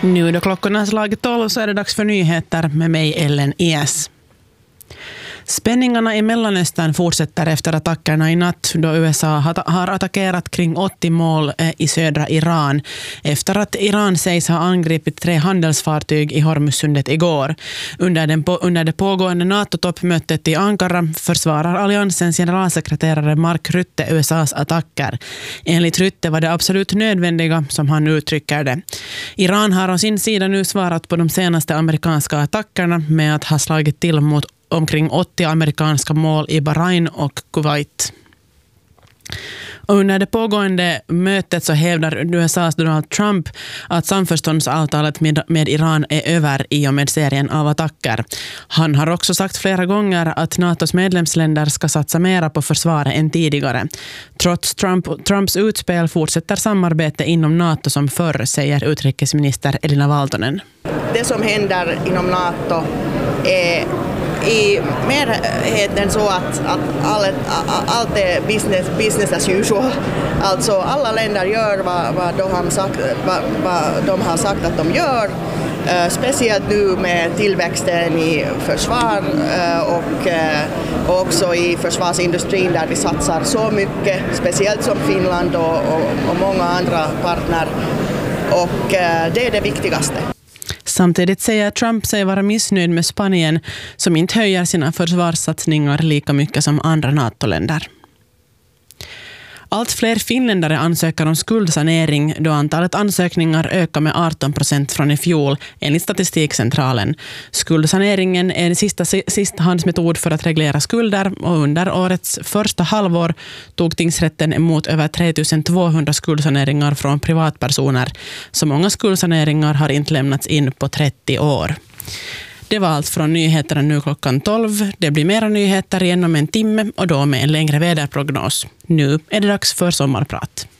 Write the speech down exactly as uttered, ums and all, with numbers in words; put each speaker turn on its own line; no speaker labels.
Nu då klockan är slaget tolv så är det dags för nyheter med mig Ellen Ies. Spänningarna i Mellanöstern fortsätter efter attackerna i natt då U S A har attackerat kring åttio mål i södra Iran efter att Iran sägs ha angripit tre handelsfartyg i Hormuzsundet igår. Under, den på, under det pågående NATO-toppmötet i Ankara försvarar alliansens generalsekreterare Mark Rutte U S A:s attacker. Enligt Rutte var det absolut nödvändiga, som han uttrycker det. Iran har å sin sida nu svarat på de senaste amerikanska attackerna med att ha slagit till mot omkring åttio amerikanska mål i Bahrain och Kuwait. Och under det pågående mötet så hävdar U S A:s Donald Trump att samförståndsavtalet med, med Iran är över i och med serien av attacker. Han har också sagt flera gånger att NATOs medlemsländer ska satsa mera på försvaret än tidigare. Trots Trump, Trumps utspel fortsätter samarbete inom NATO som förr, säger utrikesminister Elina Valtonen.
Det som händer inom NATO är i merheten så att, att allt, allt är business, business as usual. Alltså alla länder gör vad, vad, de har sagt, vad, vad de har sagt att de gör. Uh, speciellt nu med tillväxten i försvar uh, och, uh, och också i försvarsindustrin där vi satsar så mycket, speciellt som Finland och, och, och många andra partner. Och uh, det är det viktigaste.
Samtidigt säger Trump sig vara missnöjd med Spanien som inte höjer sina försvarssatsningar lika mycket som andra NATO-länder. Allt fler finländare ansöker om skuldsanering då antalet ansökningar ökar med arton procent från i fjol enligt Statistikcentralen. Skuldsaneringen är en sista sistahandsmetod för att reglera skulder och under årets första halvår tog tingsrätten emot över tre tusen tvåhundra skuldsaneringar från privatpersoner. Så många skuldsaneringar har inte lämnats in på trettio år. Det var allt från nyheterna nu klockan tolv. Det blir mera nyheter igen om en timme och då med en längre väderprognos. Nu är det dags för sommarprat.